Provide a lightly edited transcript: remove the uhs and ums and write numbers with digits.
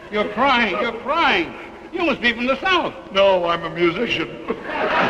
You're crying. You must be from the South. No, I'm a musician.